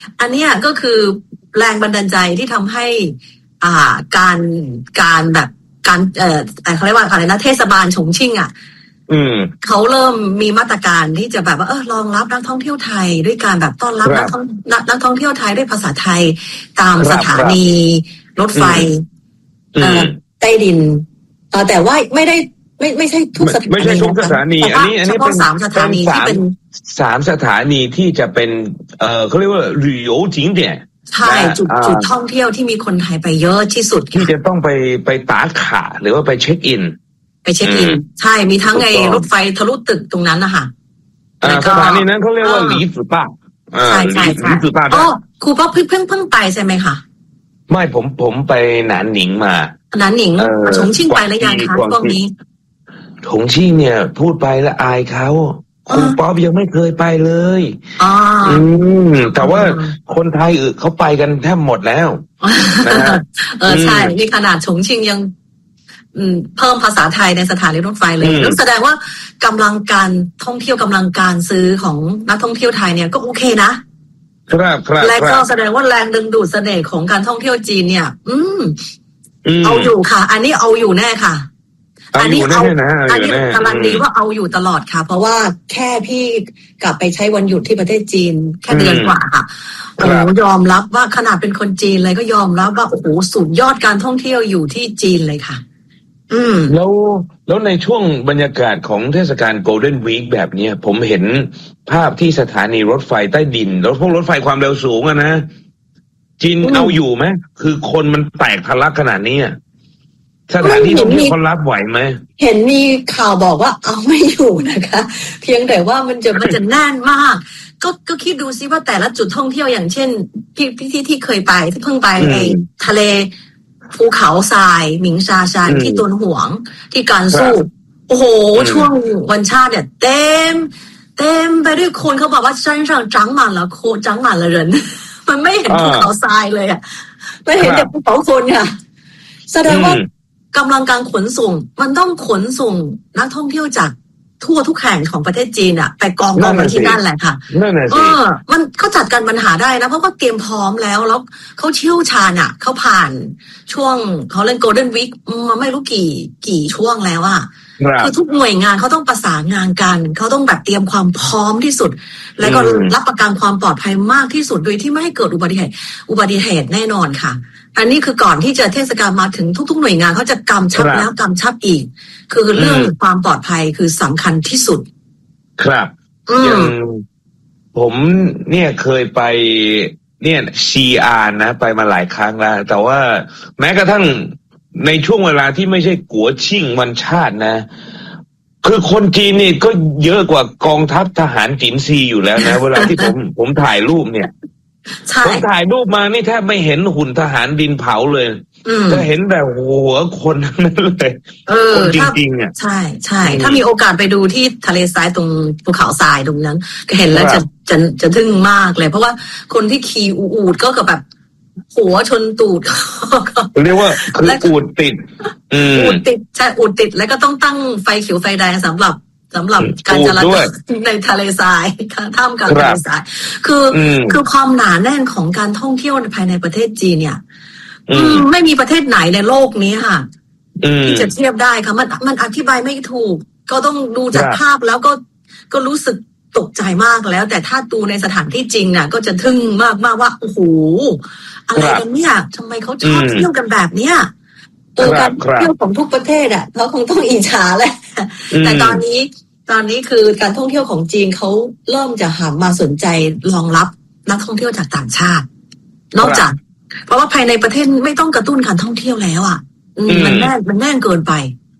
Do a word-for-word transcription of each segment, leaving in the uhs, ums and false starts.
อันเนี้ยก็คือแรงบันดาลใจที่ทำให้อ่าการการแบบการเอ่อเขาเรียกว่าอะไรนะเทศบาลฉงชิ่งอ่ะเขาเริ่มมีมาตรการที่จะแบบว่าเออรองรับนักท่องเที่ยวไทยด้วยการแบบต้อนรับนักท่องนักท่องเที่ยวไทยด้วยภาษาไทยตามสถานีรถไฟเอ่อใต้ดินเออแต่ว่าไม่ได้ไม่ไม่ใช่ทุกสถานีไม่ใช่ทุกสถานีอันนี้อันนี้เป็นสามสถานีที่เป็นสามสถานีที่จะเป็นเอ่อเขาเรียกว่า旅游景点ใช่จุดจุดท่องเที่ยวที่มีคนไทยไปเยอะที่สุดที่จะต้องไปไปตาขาหรือว่าไปเช็คอินไปเช็คอินใช่มีทั้งไงรถไฟทะลุตึกตรงนั้นนะคะสถานีนั้นเขาเรียกว่าหลีจื่อป้าใช่ใช่ใช่อ๋อครูป๊อปเพิ่งเพิ่งเพิ่งไปใช่ไหมคะไม่ผมผมไปหนานหนิงมาหนานหนิงฉงชิ่งไปแล้วยังคะพวกนี้ฉงชิ่งเนี่ยพูดไปแล้วอายเขาครูป๊อปยังไม่เคยไปเลยอ๋ออืมแต่ว่าคนไทยเขาไปกันแทบหมดแล้วนะฮะเออใช่นี่ขนาดฉงชิ่งยังเพิ่มภาษาไทยในสถานีรถไฟเลยนั่นแสดงว่ากำลังการท่องเที่ยวกำลังการซื้อของนักท่องเที่ยวไทยเนี่ยก็โอเคนะครับครับและก็แสดงว่าแรงดึงดูดเสน่ห์ของการท่องเที่ยวจีนเนี่ย อืมเอาอยู่ค่ะ อันนี้เอาอยู่แน่ค่ะอันนี้เอาอันนี้กำลังดีว่าเอาอยู่ตลอดค่ะเพราะว่าแค่พี่กลับไปใช้วันหยุดที่ประเทศจีนแค่เดือนกว่าค่ะโอ้ยอมรับว่าขนาดเป็นคนจีนเลยก็ยอมรับว่าโอ้โหสุดยอดการท่องเที่ยวอยู่ที่จีนเลยค่ะอืมแล้วแล้วในช่วงบรรยากาศของเทศกาลโกลเด้นวีคแบบนี้ผมเห็นภาพที่สถานีรถไฟใต้ดินรถพวกรถไฟความเร็วสูงอะนะจีนเอาอยู่ไหมคือคนมันแตกทะลักขนาดนี้สถานที่ท่องเที่ยวคนรับไหวไหมเห็นมีข่าวบอกว่าเอาไม่อยู่นะคะเพียงแต่ว่ามันจะมันจะแน่นมากก็ก็คิดดูซิว่าแต่ละจุดท่องเที่ยวอย่างเช่นที่ที่ที่เคยไปที่เพิ่งไปไอ้ทะเลภูเขาทรายหมิงซาชานที่ตวนหวงที่การสู้โอ้โหช่วงวันชาติเนี่ยเต็มเต็มไปด้วยคนเขาบอกว่า山上长满了โค长满了人มันไม่เห็นภูเขาทรายเลยอ่ะไม่เห็นแต่ภูเขาคนค่ะแสดงว่ากำลังการขนส่งมันต้องขนส่งนักท่องเที่ยวจากทั่วทุกแห่งของประเทศจีนอะไปกองกองกันที่นั่นแหละค่ะเออมันเขาจัดการปัญหาได้นะเพราะว่าเตรียมพร้อมแล้วแล้วเขาเชี่ยวชาญอะเขาผ่านช่วงเขาเล่นโกลเด้นวีคมาไม่รู้กี่กี่ช่วงแล้วอะคือทุกหน่วยงานเขาต้องประสานงานกันเขาต้องแบบเตรียมความพร้อมที่สุดแล้วก็รับประกันความปลอดภัยมากที่สุดโดยที่ไม่ให้เกิดอุบัติเหตุอุบัติเหตุแน่นอนค่ะอันนี้คือก่อนที่จะเทศกาลมาถึงทุกๆหน่วยงานเขาจะกำชับแล้วกำชับอีกคือเรื่องความปลอดภัยคือสำคัญที่สุดครับอย่างผมเนี่ยเคยไปเนี่ยซีอาร์นะไปมาหลายครั้งแล้วแต่ว่าแม้กระทั่งในช่วงเวลาที่ไม่ใช่กัวชิ่งวันชาตินะคือคนจีนนี่ก็เยอะกว่ากองทัพทหารจีนซีอยู่แล้วนะเวลาที่ผมผมถ่ายรูปเนี่ยผมถ่ายรูปมานี่แทบไม่เห็นหุ่นทหารดินเผาเลยจะเห็นแต่หัวคนนั่นเลยคนจริงๆอ่ะใช่ใช่ถ้ามีโอกาสไปดูที่ทะเลทรายตรงภูเขาทรายตรงนั้นก็เห็นแล้วจะจะจะทึ่งมากเลยเพราะว่าคนที่ขี่อูฐก็แบบหัวชนตูดเรียกว่าคืออูฐติดอูฐติดใช่อูฐติดแล้วก็ต้องตั้งไฟเขียวไฟแดงสำหรับสำหรับการจราจรในทะเลทรายท่ามกลางทะเลทรายคือคือความหนาแน่นของการท่องเที่ยวภายในประเทศจีนเนี่ยไม่มีประเทศไหนในโลกนี้ค่ะที่จะเทียบได้ค่ะมันมันอธิบายไม่ถูกก็ต้องดูจากภาพแล้วก็ก็รู้สึกตกใจมากแล้วแต่ถ้าดูในสถานที่จริงน่ะก็จะทึ่งมากมากว่าโอ้โหอะไรกันเนี่ยทำไมเขาชอบเที่ยวกันแบบเนี้ยตัวการเที่ยวของทุกประเทศอ่ะเขาคงต้องอิจฉาแหละแต่ตอนนี้ตอนนี้คือการท่องเที่ยวของจีนเขาเริ่มจะหันมาสนใจรองรับนักท่องเที่ยวจากต่างชาตินอกจากเพราะว่าภายในประเทศไม่ต้องกระตุ้นการท่องเที่ยวแล้วอ่ะมันแน่นมันแน่นเกินไป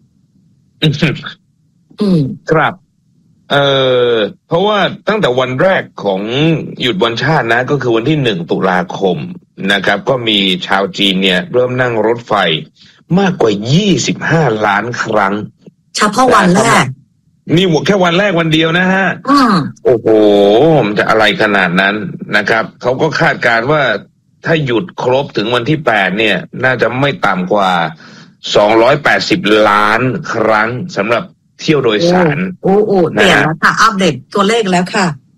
อืมครับเอ่อเพราะว่าตั้งแต่วันแรกของหยุดวันชาตินะก็คือวันที่หนึ่งตุลาคมนะครับก็มีชาวจีนเนี่ยเริ่มนั่งรถไฟมากกว่ายี่สิบห้าล้านครั้งเฉพาะวันแรกนี่แค่วันแรกวันเดียวนะฮะโอ้โหมันจะอะไรขนาดนั้นนะครับเขาก็คาดการณ์ว่าถ้าหยุดครบถึงวันที่แปดเนี่ยน่าจะไม่ต่ำกว่าสองร้อยแปดสิบล้านครั้งสำหรับเที่ยวโดยสารโอ้โอ้เปลี่ยนแล้วค่ะอัปเดตตัวเลขแล้วค่ะ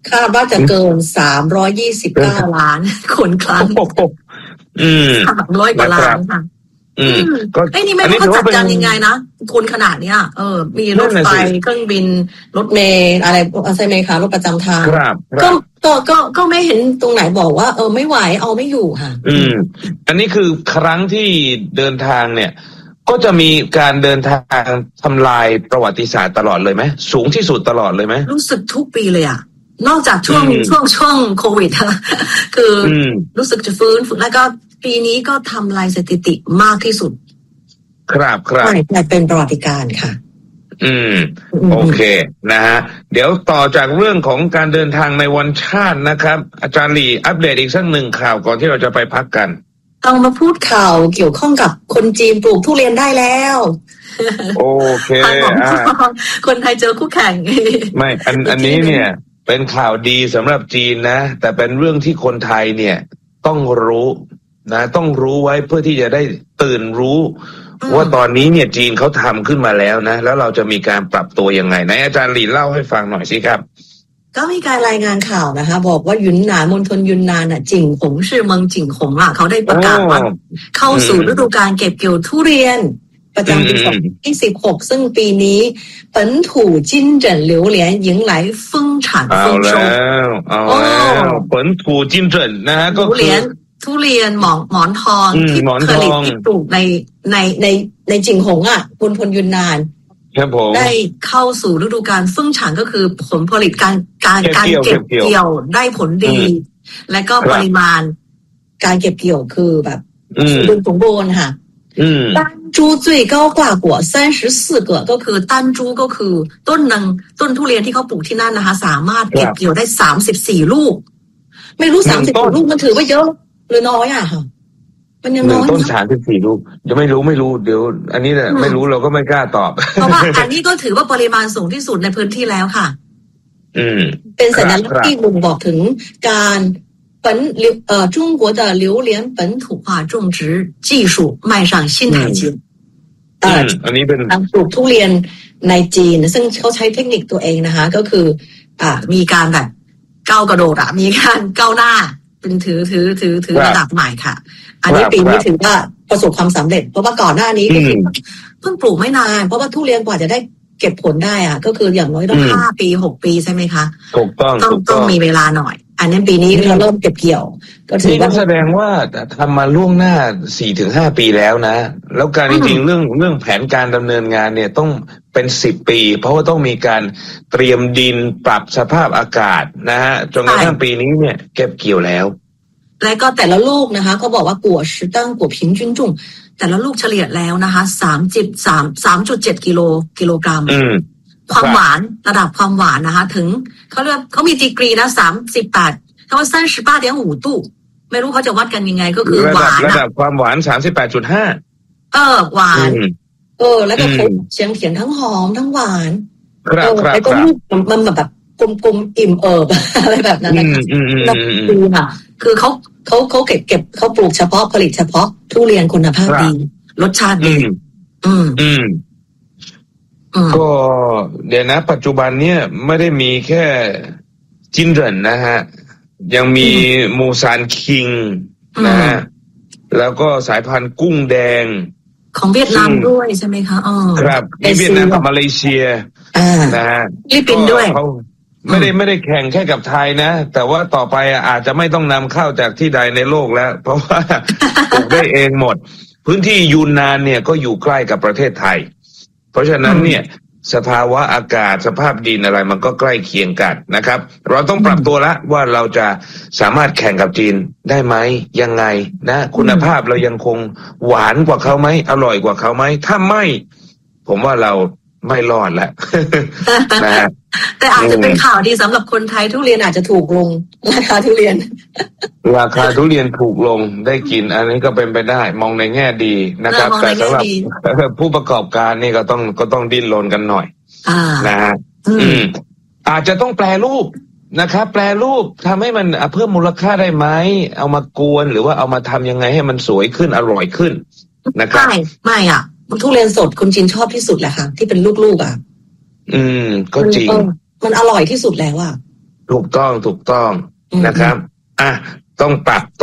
คาดว่าจะเกินสามร้อยยี่สิบเก้าล้านคนครั้งอืมสามร้อยกว่าล้านค่ะอืมก็ไอ้นี่ไม่รู้เขาจัดการยังไงนะคนขนาดเนี้ยเออมีรถไฟเครื่องบินรถเมล์อะไรใช่ไหมคะรถประจำทางก็ก็ก็ก็ไม่เห็นตรงไหนบอกว่าเออไม่ไหวเอาไม่อยู่ค่ะอืมอันนี้คือครั้งที่เดินทางเนี่ยก็จะมีการเดินทางทำลายประวัติศาสตร์ตลอดเลยไหมสูงที่สุดตลอดเลยไหมรู้สึกทุกปีเลยอ่ะนอกจากช่วงช่วงช่วงโควิดคือรู้สึกจะฟื้นฝึกแล้วก็ปีนี้ก็ทำลายสถิติมากที่สุดครับครับใช่เป็นประวัติการณ์ค่ะอืมโอเคนะฮะเดี๋ยวต่อจากเรื่องของการเดินทางในวันชาตินะครับอาจารย์หลี่อัปเดตอีกสักหนึ่งข่าวก่อนที่เราจะไปพักกันต้องมาพูดข่าวเกี่ยวข้องกับคนจีนปลูกทุเรียนได้แล้วโอเคคนไทยเจอคู่แข่งไม่อันอันนี้เนี่ยเป็นข่าวดีสำหรับจีนนะแต่เป็นเรื่องที่คนไทยเนี่ยต้องรู้นะต้องรู้ไว้เพื่อที่จะได้ตื่นรู้ว่าตอนนี้เนี่ยจีนเขาทำขึ้นมาแล้วนะแล้วเราจะมีการปรับตัวยังไงนะอาจารย์หลี่เล่าให้ฟังหน่อยสิครับก็มีการรายงานข่าวนะคะบอกว่ายุนนานมณฑลยุนนานอ่ะจิ่งหงชื่อเมืองจิ่งหงอ่ะเขาได้ประกาศว่าเข้าสู่ฤดูกาลเก็บเกี่ยวทุเรียนประจำปีสองพันยี่สิบหกซึ่งปีนี้本土金枕榴莲迎来丰产丰收เอาแล้ว本土金枕นะฮะก็คือทุเรียนหมอนหมอนทองที่ผลิตที่ปลูกในในในในจิ่งหงอ่ะมณฑลยุนนานได้เข้าสู่ฤดูกาลฟึ่งฉางก็คือผลผลิตการการการเก็บเกี่ยวได้ผลดีและก็ปริมาณการเก็บเกี่ยวคือแบบสมบูรณ์สมบูรณ์ค่ะ单株最高挂果三十四个ก็คือตั้นจูก็คือต้นนึงต้นทุเรียนที่เขาปลูกที่นั่นนะคะสามารถเก็บเกี่ยวได้สามสิบสี่ลูกไม่รู้สามสิบสี่ลูกมันถือว่าเยอะหรือน้อยอ่ะค่ะมันยังน้อยต้นสามสิบสี่ลูกจะไม่รู้ไม่รู้เดี๋ยวอันนี้เนี่ยไม่รู้เราก็ไม่กล้าตอบเพราะว่าอันนี้ก็ถือว่าปริมาณสูงที่สุดในพื้นที่แล้วค่ะอืมเป็นสัญลักษณ์ที่บ่งบอกถึงการ本เอ่อ中国的榴莲本土化种植技术迈上新台阶เอ่ออันนี้เป็นการปลูกทุเรียนในจีนซึ่งเขาใช้เทคนิคตัวเองนะคะก็คืออ่ามีการแบบก้าวกระโดดอ่ะมีการก้าวหน้าเป็นถือถือถือถือระดับใหม่ค่ะอันนี้ปีนี้ถือว่าประสบความสำเร็จเพราะว่าก่อนหน้านี้ก็คือเพิ่งปลูกไม่นานเพราะว่าทุเรียนกว่าจะได้เก็บผลได้อ่ะก็คืออย่างน้อยต้องห้าปีหกปีใช่ไหมคะถูกต้องต้องต้องมีเวลาหน่อยอันนี้ปีนี้เราเริ่มเก็บเกี่ยวก็ถือว่าแสดงว่าทำมาล่วงหน้าสี่ถึงห้าปีแล้วนะแล้วการจริงๆเรื่องเรื่องแผนการดำเนินงานเนี่ยต้องเป็นสิบปีเพราะว่าต้องมีการเตรียมดินปรับสภาพอากาศนะฮะจนกระทั่งปีนี้เนี่ยเก็บเกี่ยวแล้วและก็แต่ละลูกนะคะเขาบอกว่ากัวชิตั้งกัวพิงจุนจุ่งแต่ละลูกเฉลี่ยแล้วนะคะสามจิบสามสามจุดเจ็ดกิโลกิโลกรัมความหวานระดับความหวานนะคะถึงเขาเรียกเขามีดีกรีนะสามสิบแปดเขาว่า三十八点五度ไม่รู้เขาจะวัดกันยังไงก็คือหวานระดับความหวานสามสิบแปดจุดห้าเออหวานเออแล้วก็เสียงเขียนทั้งหอมทั้งหวานครับครับแล้วก็ลูกมันแบบกลมๆอิ่มเอิบอะไรแบบนั้นนะคะแล้วดีค่ะคือเขาเขาเขาเก็บเก็บเขาปลูกเฉพาะผลิตเฉพาะทุเรียนคุณภาพดีรสชาติดีอืมอืมก็เดี๋ยวนะปัจจุบันเนี่ยไม่ได้มีแค่จินเรินนะฮะยังมีมูซานคิงนะฮะแล้วก็สายพันธุ์กุ้งแดงของเวียดนามด้วยใช่ไหมคะอ๋อครับมีเวียดนามกับมาเลเซียนะฮะฟิลิปปินส์ด้วยไม่ได้ไม่ได้แข่งแค่กับไทยนะแต่ว่าต่อไปอาจจะไม่ต้องนำเข้าจากที่ใดในโลกแล้วเพราะว่าปลูกได้เองหมดพื้นที่ยูนนานเนี่ยก็อยู่ใกล้กับประเทศไทยเพราะฉะนั้นเนี่ยสภาวะอากาศสภาพดินอะไรมันก็ใกล้เคียงกันนะครับเราต้องปรับตัวละว่าเราจะสามารถแข่งกับจีนได้ไหมยังไงนะคุณภาพเรายังคงหวานกว่าเขาไหมอร่อยกว่าเขาไหมถ้าไม่ผมว่าเราไม่รอดแล้วนะแต่อาจจะเป็นข่าวดีสำหรับคนไทยทุเรียนอาจจะถูกลงราคาทุเรียนราคาทุเรียนถูกลงได้กินอันนี้ก็เป็นไปได้มองในแง่ดีนะครับแต่สำหรับผู้ประกอบการนี่ก็ต้องก็ต้องดิ้นรนกันหน่อยนะฮะอาจจะต้องแปรรูปนะครับแปรรูปทำให้มันเพิ่มมูลค่าได้ไหมเอามากวนหรือว่าเอามาทำยังไงให้มันสวยขึ้นอร่อยขึ้นนะครับไม่ไม่อ่ะทุเรียนสดคนจีนชอบที่สุดแหละค่ะที่เป็นลูกๆอ่ะอืมก็จริงมันอร่อยที่สุดแล้วอ่ะถูกต้องถูกต้องนะครับอ่ะต้องปรับ